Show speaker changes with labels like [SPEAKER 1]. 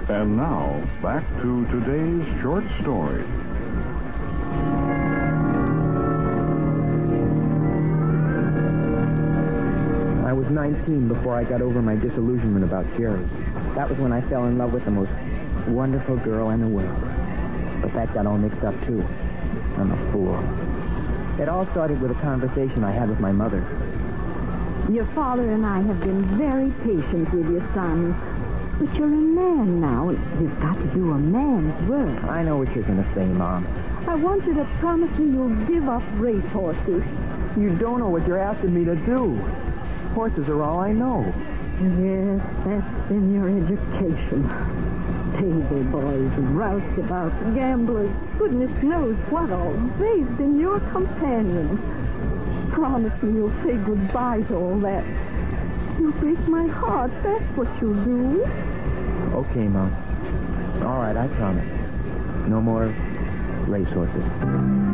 [SPEAKER 1] And now, back to today's short story.
[SPEAKER 2] I was 19 before I got over my disillusionment about Jerry. That was when I fell in love with the most wonderful girl in the world. But that got all mixed up, too. I'm a fool. It all started with a conversation I had with my mother.
[SPEAKER 3] Your father and I have been very patient with you, son. But you're a man now, and you've got to do a man's work.
[SPEAKER 2] I know what you're going to say, Mom.
[SPEAKER 3] I want you to promise me you'll give up racehorses.
[SPEAKER 2] You don't know what you're asking me to do. Horses are all I know.
[SPEAKER 3] Yes, that's in your education. Table boys, roustabouts, gamblers, goodness knows what all. They've been your companions. Promise me you'll say goodbye to all that. You'll break my heart, that's what you'll do.
[SPEAKER 2] Okay, Mom. All right, I promise. No more racehorses.